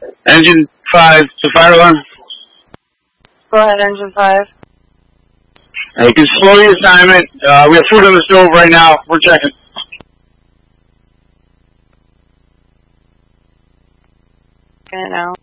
Engine 5 to fire alarm. Go ahead, engine 5. You can slow the assignment. We have food on the stove right now. We're checking. Okay, now.